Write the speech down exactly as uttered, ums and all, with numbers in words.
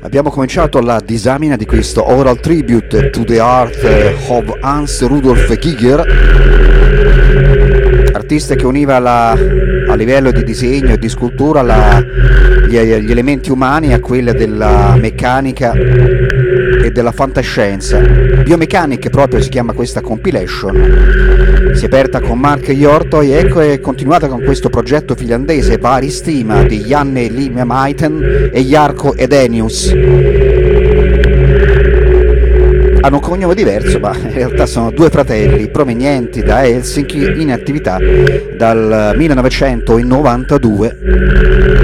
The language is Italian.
Abbiamo cominciato la disamina di questo oral tribute to the art of Hans Rudolf Giger, artista che univa la, a livello di disegno e di scultura la, gli, gli elementi umani a quelli della meccanica e della fantascienza. Biomechanic proprio si chiama questa compilation. Si è aperta con Mark Hjortoy, ecco, è continuata con questo progetto finlandese Varistima di Janne Limemeiten e Jarkko Edenius. Hanno un cognome diverso, ma in realtà sono due fratelli provenienti da Helsinki in attività dal millenovecentonovantadue.